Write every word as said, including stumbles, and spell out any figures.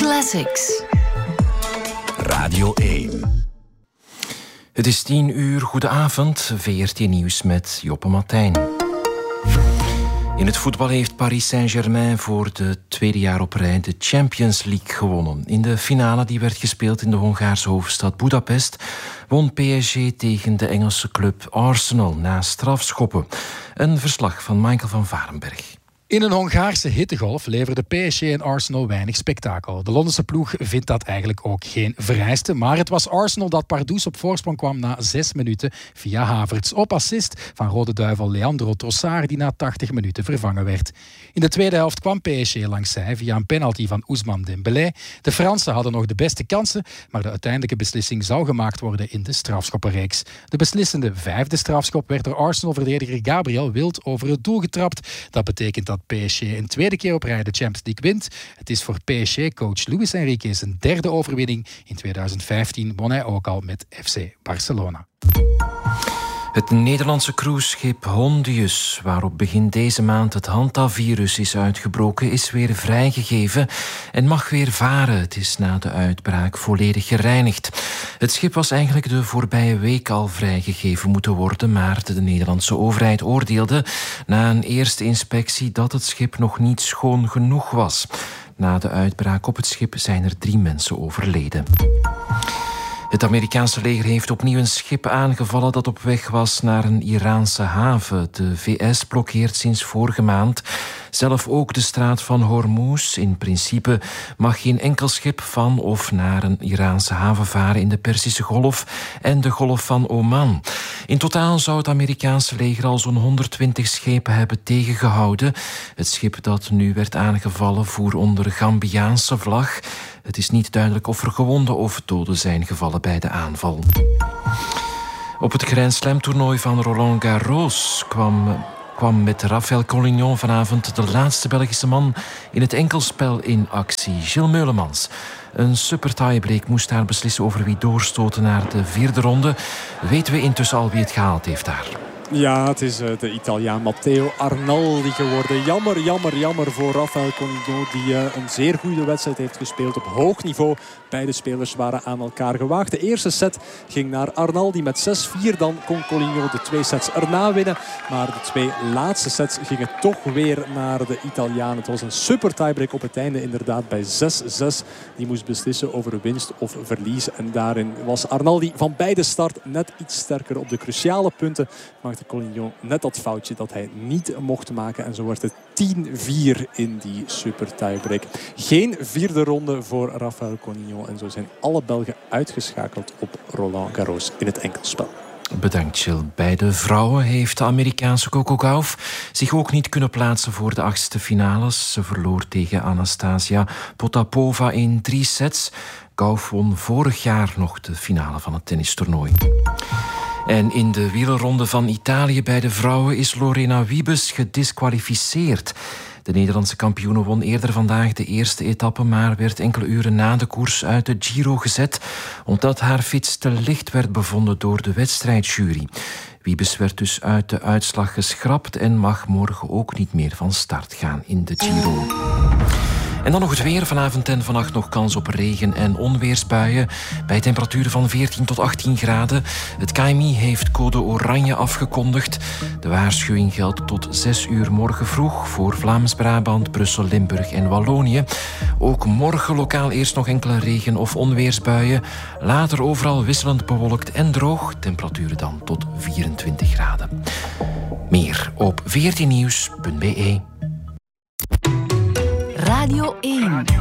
Classics. Radio één. Het is tien uur, goedenavond, V R T Nieuws met Joppe Martijn. In het voetbal heeft Paris Saint-Germain voor de tweede jaar op rij de Champions League gewonnen. In de finale die werd gespeeld in de Hongaarse hoofdstad Budapest won P S G tegen de Engelse club Arsenal na strafschoppen. Een verslag van Michael van Varenberg. In een Hongaarse hittegolf leverde P S G en Arsenal weinig spektakel. De Londense ploeg vindt dat eigenlijk ook geen vereiste. Maar het was Arsenal dat pardoes op voorsprong kwam na zes minuten via Havertz. Op assist van Rode Duivel Leandro Trossard, die na tachtig minuten vervangen werd. In de tweede helft kwam P S G langs zij via een penalty van Ousmane Dembélé. De Fransen hadden nog de beste kansen, maar de uiteindelijke beslissing zou gemaakt worden in de strafschoppenreeks. De beslissende vijfde strafschop werd door Arsenal-verdediger Gabriel Wild over het doel getrapt. Dat betekent dat P S G een tweede keer op rij de Champions League wint. Het is voor P S G-coach Luis Enrique zijn derde overwinning. In tweeduizend vijftien won hij ook al met F C Barcelona. Het Nederlandse cruiseschip Hondius, waarop begin deze maand het Hantavirus is uitgebroken, is weer vrijgegeven en mag weer varen. Het is na de uitbraak volledig gereinigd. Het schip was eigenlijk de voorbije week al vrijgegeven moeten worden, maar de Nederlandse overheid oordeelde na een eerste inspectie dat het schip nog niet schoon genoeg was. Na de uitbraak op het schip zijn er drie mensen overleden. Het Amerikaanse leger heeft opnieuw een schip aangevallen dat op weg was naar een Iraanse haven. De V S blokkeert sinds vorige maand zelf ook de straat van Hormuz. In principe mag geen enkel schip van of naar een Iraanse haven varen in de Perzische Golf en de Golf van Oman. In totaal zou het Amerikaanse leger al zo'n honderdtwintig schepen hebben tegengehouden. Het schip dat nu werd aangevallen voer onder Gambiaanse vlag. Het is niet duidelijk of er gewonden of doden zijn gevallen bij de aanval. Op het Grand Slam toernooi van Roland Garros kwam, kwam met Rafael Collignon vanavond de laatste Belgische man in het enkelspel in actie, Gilles Meulemans. Een super tiebreak moest daar beslissen over wie doorstoten naar de vierde ronde. Weten we intussen al wie het gehaald heeft daar? Ja, het is de Italiaan Matteo Arnaldi geworden. Jammer, jammer, jammer voor Rafael Collignon, die een zeer goede wedstrijd heeft gespeeld op hoog niveau. Beide spelers waren aan elkaar gewaagd. De eerste set ging naar Arnaldi met zes vier. Dan kon Collignon de twee sets erna winnen. Maar de twee laatste sets gingen toch weer naar de Italiaan. Het was een super tiebreak op het einde, inderdaad, bij zes zes. Die moest beslissen over winst of verlies. En daarin was Arnaldi van beide start net iets sterker op de cruciale punten. Maakte Collignon net dat foutje dat hij niet mocht maken. En zo wordt het tien vier in die super tiebreak. Geen vierde ronde voor Rafael Collignon. En zo zijn alle Belgen uitgeschakeld op Roland Garros in het enkelspel. Bedankt, Jill. Bij de vrouwen heeft de Amerikaanse Coco Gauff zich ook niet kunnen plaatsen voor de achtste finales. Ze verloor tegen Anastasia Potapova in drie sets. Gauff won vorig jaar nog de finale van het tennistoernooi. En in de wielerronde van Italië bij de vrouwen is Lorena Wiebes gediskwalificeerd. De Nederlandse kampioene won eerder vandaag de eerste etappe, maar werd enkele uren na de koers uit de Giro gezet, omdat haar fiets te licht werd bevonden door de wedstrijdjury. Wiebes werd dus uit de uitslag geschrapt en mag morgen ook niet meer van start gaan in de Giro. En dan nog het weer. Vanavond en vannacht nog kans op regen- en onweersbuien. Bij temperaturen van veertien tot achttien graden. Het K M I heeft code oranje afgekondigd. De waarschuwing geldt tot zes uur morgen vroeg voor Vlaams-Brabant, Brussel, Limburg en Wallonië. Ook morgen lokaal eerst nog enkele regen- of onweersbuien. Later overal wisselend bewolkt en droog. Temperaturen dan tot vierentwintig graden. Meer op v r t nieuws punt b e. Radio één.